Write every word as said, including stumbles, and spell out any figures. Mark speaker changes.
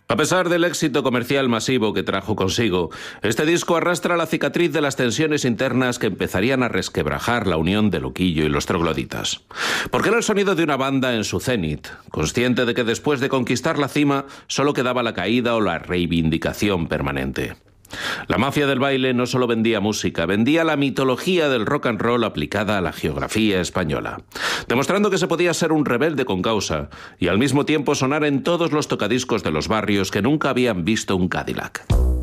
Speaker 1: A pesar del éxito comercial masivo que trajo consigo, este disco arrastra la cicatriz de las tensiones internas que empezarían a resquebrajar la unión de Loquillo y los trogloditas. Porque era el sonido de una banda en su cenit, consciente de que después de conquistar la cima solo quedaba la caída o la reivindicación permanente. La mafia del baile no solo vendía música, vendía la mitología del rock and roll aplicada a la geografía española, demostrando que se podía ser un rebelde con causa y al mismo tiempo sonar en todos los tocadiscos de los barrios que nunca habían visto un Cadillac.